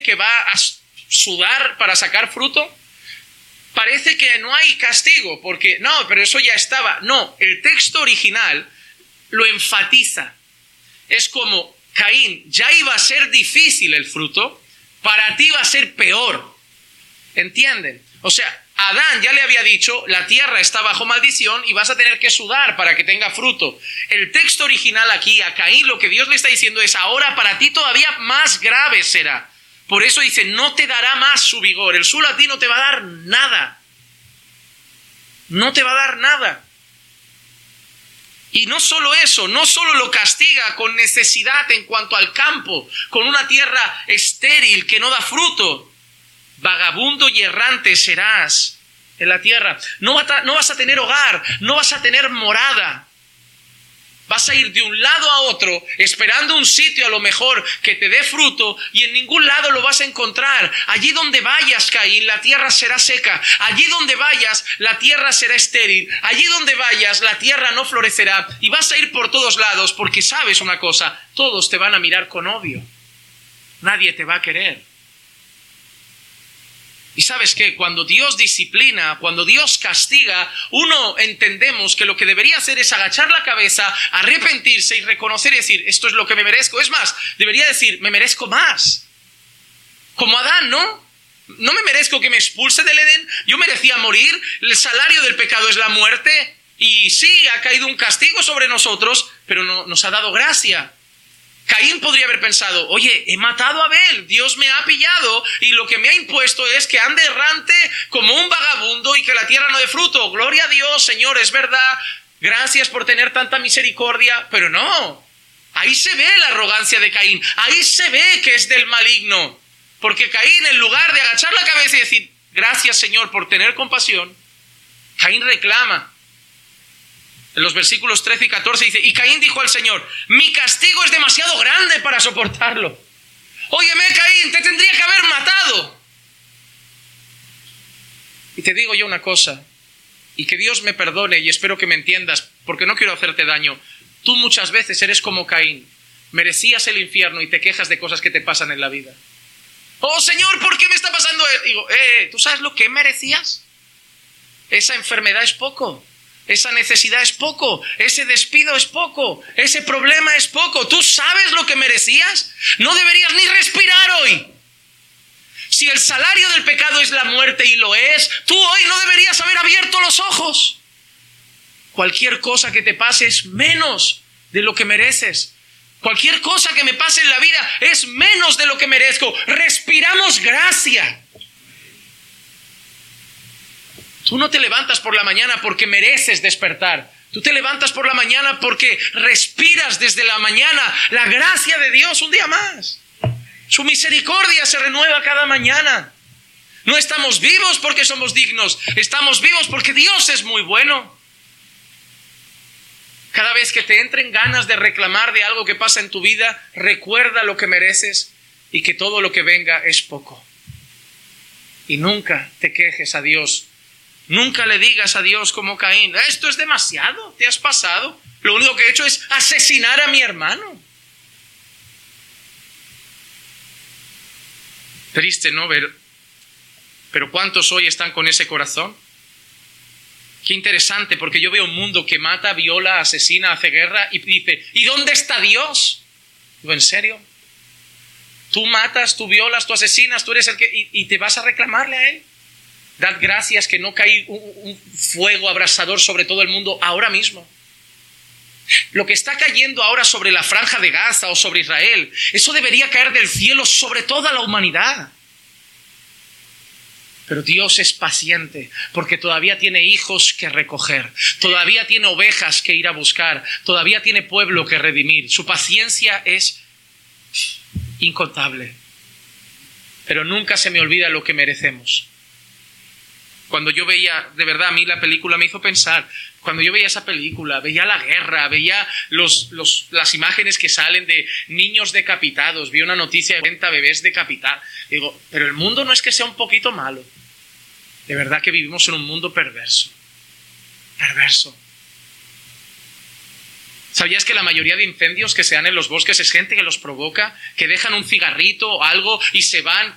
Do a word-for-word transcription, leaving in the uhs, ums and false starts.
que va a sudar para sacar fruto? Parece que no hay castigo, porque no, pero eso ya estaba. No, el texto original lo enfatiza. Es como, Caín, ya iba a ser difícil el fruto, para ti va a ser peor. ¿Entienden? O sea, Adán ya le había dicho, la tierra está bajo maldición y vas a tener que sudar para que tenga fruto. El texto original aquí, a Caín, lo que Dios le está diciendo es, ahora para ti todavía más grave será. Por eso dice, no te dará más su vigor. El sol a ti no te va a dar nada. No te va a dar nada. Y no solo eso, no solo lo castiga con necesidad en cuanto al campo, con una tierra estéril que no da fruto. Vagabundo y errante serás en la tierra. No vas a, no vas a tener hogar, no vas a tener morada. Vas a ir de un lado a otro esperando un sitio a lo mejor que te dé fruto y en ningún lado lo vas a encontrar. Allí donde vayas, Caín, la tierra será seca. Allí donde vayas, la tierra será estéril. Allí donde vayas, la tierra no florecerá. Y vas a ir por todos lados porque sabes una cosa, todos te van a mirar con odio. Nadie te va a querer. Y ¿sabes qué? Cuando Dios disciplina, cuando Dios castiga, uno entendemos que lo que debería hacer es agachar la cabeza, arrepentirse y reconocer y decir, esto es lo que me merezco. Es más, debería decir, me merezco más. Como Adán, ¿no? No me merezco que me expulse del Edén. Yo merecía morir. El salario del pecado es la muerte. Y sí, ha caído un castigo sobre nosotros, pero no, nos ha dado gracia. Caín podría haber pensado, oye, he matado a Abel, Dios me ha pillado y lo que me ha impuesto es que ande errante como un vagabundo y que la tierra no dé fruto. Gloria a Dios, Señor, es verdad, gracias por tener tanta misericordia. Pero no, ahí se ve la arrogancia de Caín, ahí se ve que es del maligno. Porque Caín, en lugar de agachar la cabeza y decir, gracias, Señor, por tener compasión, Caín reclama. En los versículos trece y catorce dice, y Caín dijo al Señor, mi castigo es demasiado grande para soportarlo. Óyeme, Caín, te tendría que haber matado. Y te digo yo una cosa, y que Dios me perdone y espero que me entiendas, porque no quiero hacerte daño. Tú muchas veces eres como Caín, merecías el infierno y te quejas de cosas que te pasan en la vida. Oh, Señor, ¿por qué me está pasando esto? Digo, eh, ¿tú sabes lo que merecías? Esa enfermedad es poco. Esa necesidad es poco, ese despido es poco, ese problema es poco. ¿Tú sabes lo que merecías? No deberías ni respirar hoy. Si el salario del pecado es la muerte y lo es, tú hoy no deberías haber abierto los ojos. Cualquier cosa que te pase es menos de lo que mereces. Cualquier cosa que me pase en la vida es menos de lo que merezco. Respiramos gracia. Tú no te levantas por la mañana porque mereces despertar. Tú te levantas por la mañana porque respiras desde la mañana la gracia de Dios un día más. Su misericordia se renueva cada mañana. No estamos vivos porque somos dignos. Estamos vivos porque Dios es muy bueno. Cada vez que te entren ganas de reclamar de algo que pasa en tu vida, recuerda lo que mereces y que todo lo que venga es poco. Y nunca te quejes a Dios. Nunca le digas a Dios como Caín, esto es demasiado, te has pasado. Lo único que he hecho es asesinar a mi hermano. Triste, ¿no? Ver. Pero ¿cuántos hoy están con ese corazón? Qué interesante, porque yo veo un mundo que mata, viola, asesina, hace guerra y dice, ¿y dónde está Dios? Digo, ¿en serio? Tú matas, tú violas, tú asesinas, tú eres el que... y, y te vas a reclamarle a Él. Dad gracias que no cae un, un fuego abrasador sobre todo el mundo ahora mismo. Lo que está cayendo ahora sobre la franja de Gaza o sobre Israel, eso debería caer del cielo sobre toda la humanidad. Pero Dios es paciente porque todavía tiene hijos que recoger, todavía tiene ovejas que ir a buscar, todavía tiene pueblo que redimir. Su paciencia es incontable. Pero nunca se me olvida lo que merecemos. Cuando yo veía, de verdad, a mí la película me hizo pensar, cuando yo veía esa película, veía la guerra, veía los, los, las imágenes que salen de niños decapitados, vi una noticia de treinta bebés decapitados. Digo, pero el mundo no es que sea un poquito malo. De verdad que vivimos en un mundo perverso. Perverso. ¿Sabías que la mayoría de incendios que se dan en los bosques es gente que los provoca, que dejan un cigarrito o algo y se van